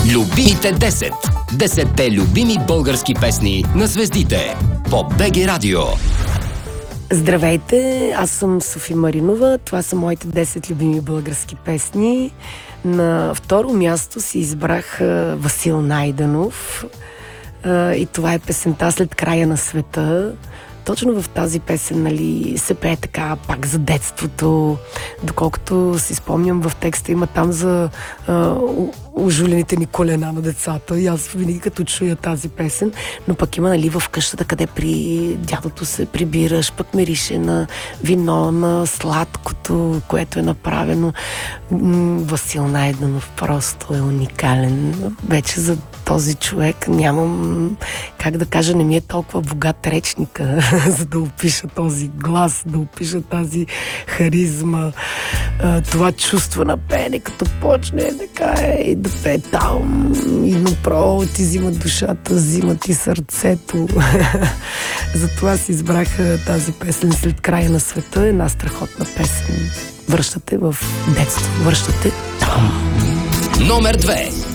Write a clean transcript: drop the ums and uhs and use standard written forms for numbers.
Любимите 10. 10-те любими български песни на звездите по БГ Радио. Здравейте, аз съм Софи Маринова. Това са моите 10 любими български песни. На второ място си избрах Васил Найденов. И това е песента "След края на света". Точно в тази песен, нали, се пее така пак за детството. Доколкото си спомням, в текста има там за ожулените ни колена на децата. И аз винаги като чуя тази песен, но пък има, нали, в къщата, къде при дядото се прибираш, пък мирише на вино, на сладкото, което е направено. Васил Найденов просто е уникален. Вече за този човек нямам, как да кажа, не ми е толкова богат речника, за да опиша този глас, да опиша тази харизма, това чувство на пеене, като почне така и да пее там и направо ти взима душата, взима ти сърцето. Затова си избрах тази песен "След края на света". Една страхотна песен. Връщате в детство, връщате там. Номер 2.